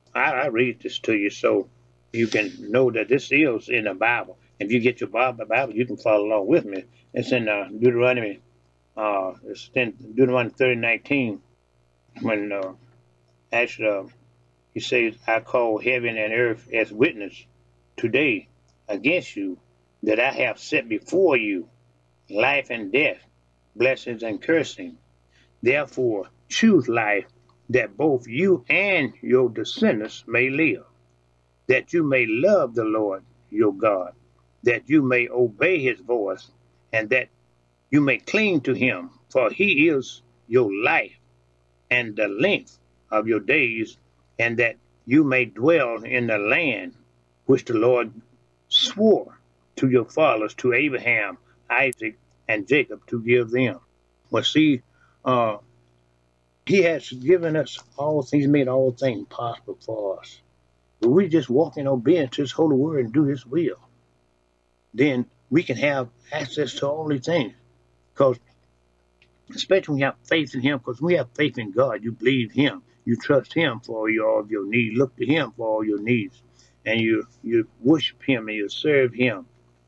I read this to you so you can know that this is in the Bible. If you get your Bible, you can follow along with me. It's in Deuteronomy. It's in Deuteronomy 30:19 when actually he says, "I call heaven and earth as witness today against you that I have set before you life and death, blessings and cursing. Therefore, choose life that both you and your descendants may live, that you may love the Lord your God, that you may obey his voice, and that you may cling to him, for he is your life and the length of your days, and that you may dwell in the land which the Lord swore to your fathers, to Abraham, Isaac, and Jacob, to give them." Well, see, uh, he has given us all things, made all things possible for us. If we just walk in obedience to his holy word and do his will, then we can have access to all these things. Because especially when you have faith in him, because when you have faith in God, you believe him, you trust him for all of your needs, look to him for all your needs, and you worship him and you serve him.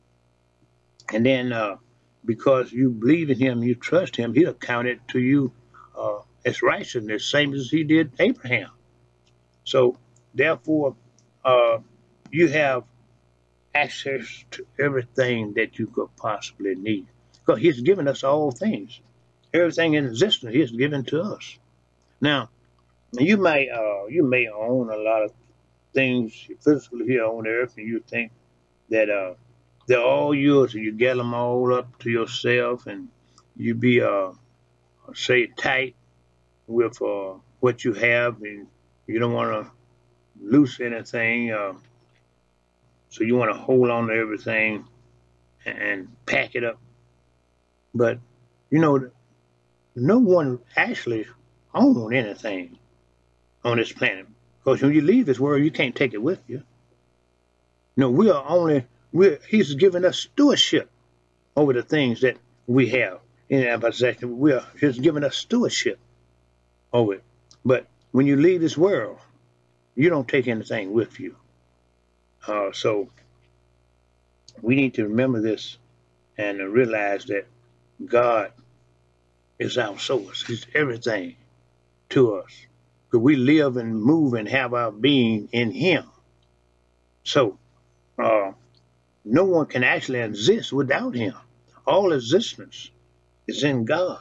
And then because you believe in him, you trust him, he'll count it to you as righteousness, same as he did Abraham. So therefore, uh, you have access to everything that you could possibly need. Because he's given us all things. Everything in existence he has given to us. Now, you may own a lot of things physically here on earth, and you think that they're all yours, and you get them all up to yourself, and you be say tight with what you have, and you don't want to lose anything, so you want to hold on to everything and pack it up. But you know, no one actually owns anything on this planet. Because when you leave this world, you can't take it with you. No, he's given us stewardship over the things that we have in our possession. He's given us stewardship over it. But when you leave this world, you don't take anything with you. So we need to remember this and realize that God is our source. He's everything to us. Because we live and move and have our being in him. So no one can actually exist without him. All existence is in God.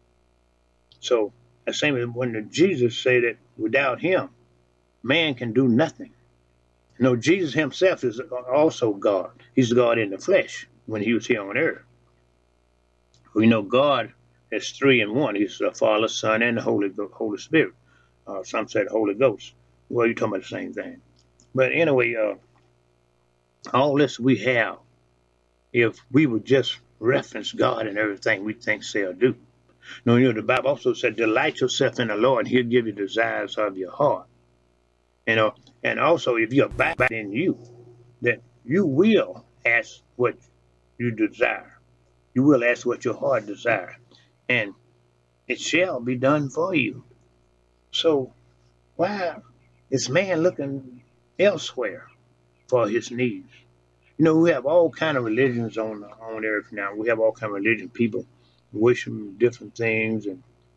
So the same as when Jesus said that without him, man can do nothing. No, Jesus himself is also God. He's God in the flesh when he was here on earth. We know God is three in one. He's the Father, Son, and the Holy Spirit. Some said Holy Ghost. Well, you're talking about the same thing. But anyway, all this we have, if we would just reference God and everything we think, say, or do. No, the Bible also said, delight yourself in the Lord, and he'll give you desires of your heart. And also, if you abide in you, that you will ask what you desire. You will ask what your heart desires, and it shall be done for you. So why is man looking elsewhere for his needs? We have all kind of religions on earth now. We have all kind of religion. People worshiping different things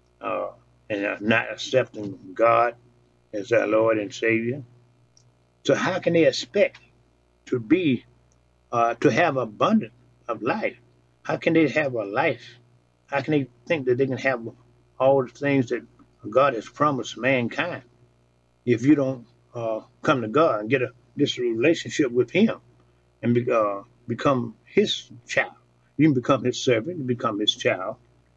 and not accepting God as our Lord and Savior. So how can they expect to be to have abundance of life? How can they have a life? How can they think that they can have all the things that God has promised mankind if you don't come to God and get this relationship with Him and become His child? You can become His servant, you become His child,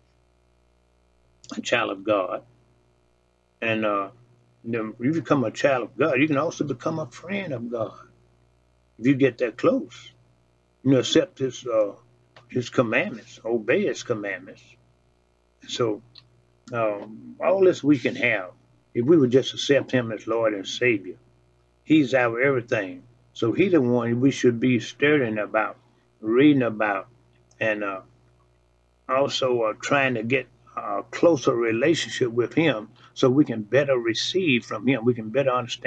a child of God, and you become a child of God. You can also become a friend of God if you get that close. Accept His commandments, obey His commandments. So all this we can have if we would just accept Him as Lord and Savior. He's our everything. So He's the one we should be studying about, reading about, and also trying to get a closer relationship with Him so we can better receive from Him. We can better understand